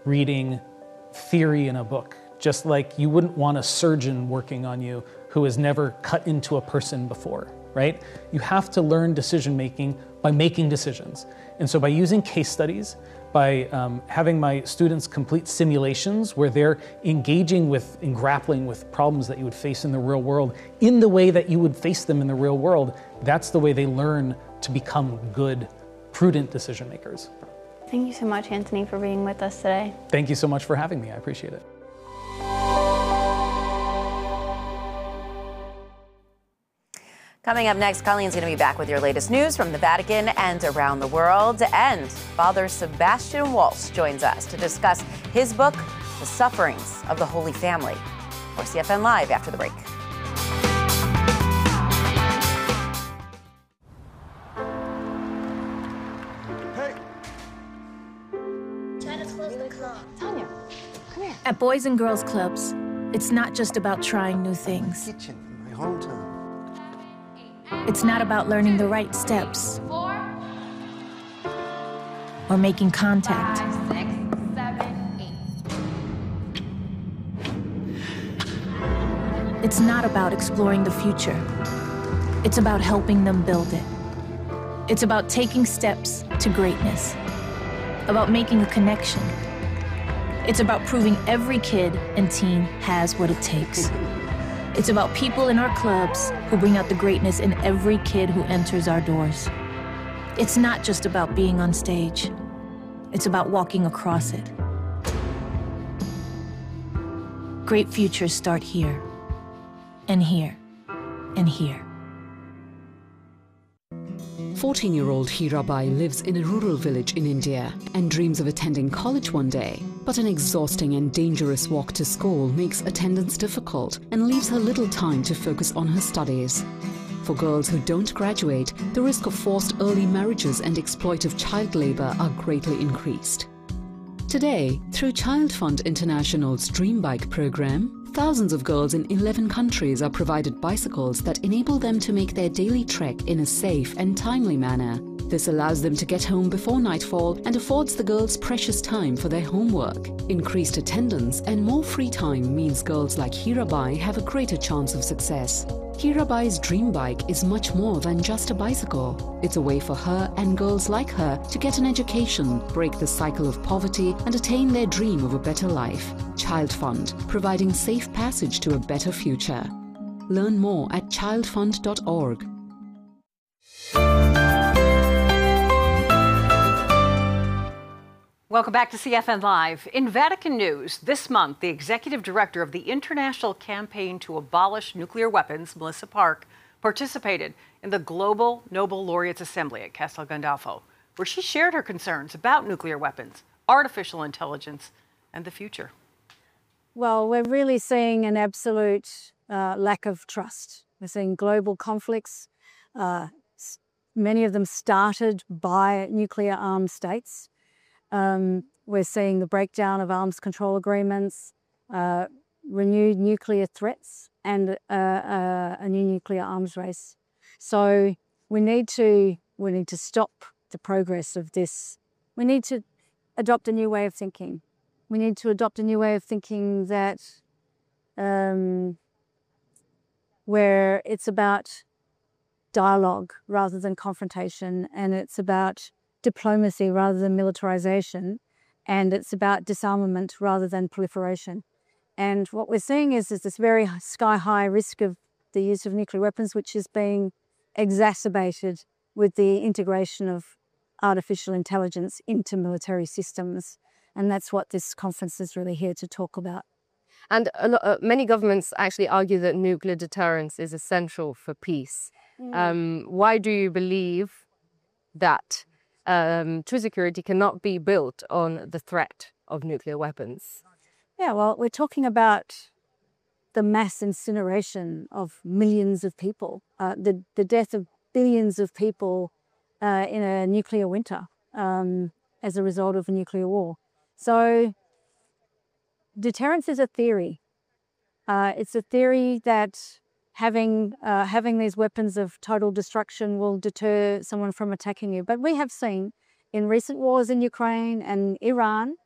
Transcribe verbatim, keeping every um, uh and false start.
reading theory in a book, just like you wouldn't want a surgeon working on you who has never cut into a person before, right? You have to learn decision-making by making decisions. And so by using case studies, by um, having my students complete simulations where they're engaging with and grappling with problems that you would face in the real world in the way that you would face them in the real world, that's the way they learn to become good, prudent decision makers. Thank you so much, Anthony, for being with us today. Thank you so much for having me. I appreciate it. Coming up next, Colleen's going to be back with your latest news from the Vatican and around the world. And Father Sebastian Walsh joins us to discuss his book, The Sufferings of the Holy Family. For C F N Live after the break. Hey! Try to close the club. Tanya, come here. At Boys and Girls Clubs, it's not just about trying new things. Kitchen in my hometown. It's not about learning the right steps Four, or making contact. five, six, seven, eight. It's not about exploring the future. It's about helping them build it. It's about taking steps to greatness, about making a connection. It's about proving every kid and teen has what it takes. It's about people in our clubs who bring out the greatness in every kid who enters our doors. It's not just about being on stage. It's about walking across it. Great futures start here, and here, and here. fourteen-year-old Hirabai lives in a rural village in India and dreams of attending college one day. But an exhausting and dangerous walk to school makes attendance difficult and leaves her little time to focus on her studies. For girls who don't graduate, the risk of forced early marriages and exploitive child labor are greatly increased. Today, through Child Fund International's Dream Bike program, thousands of girls in eleven countries are provided bicycles that enable them to make their daily trek in a safe and timely manner. This allows them to get home before nightfall and affords the girls precious time for their homework. Increased attendance and more free time means girls like Hirabai have a greater chance of success. Hirabai's dream bike is much more than just a bicycle. It's a way for her and girls like her to get an education, break the cycle of poverty, and attain their dream of a better life. Child Fund, providing safe passage to a better future. Learn more at child fund dot org. Welcome back to C F N Live. In Vatican news, this month, the executive director of the International Campaign to Abolish Nuclear Weapons, Melissa Park, participated in the Global Nobel Laureates Assembly at Castel Gandolfo, where she shared her concerns about nuclear weapons, artificial intelligence, and the future. Well, we're really seeing an absolute uh, lack of trust. We're seeing global conflicts, uh, many of them started by nuclear-armed states. Um, we're seeing the breakdown of arms control agreements, uh, renewed nuclear threats, and uh, uh, a new nuclear arms race. So we need to we need to stop the progress of this. We need to adopt a new way of thinking. We need to adopt a new way of thinking that um, where it's about dialogue rather than confrontation, and it's about diplomacy rather than militarization, and it's about disarmament rather than proliferation. And what we're seeing is, is this very sky-high risk of the use of nuclear weapons, which is being exacerbated with the integration of artificial intelligence into military systems. And that's what this conference is really here to talk about. And a lot, uh, many governments actually argue that nuclear deterrence is essential for peace. Mm. Um, why do you believe that Um, true security cannot be built on the threat of nuclear weapons? Yeah, well, we're talking about the mass incineration of millions of people, uh, the, the death of billions of people uh, in a nuclear winter um, as a result of a nuclear war. So deterrence is a theory. Uh, it's a theory that having uh, having these weapons of total destruction will deter someone from attacking you. But we have seen in recent wars in Ukraine and Iran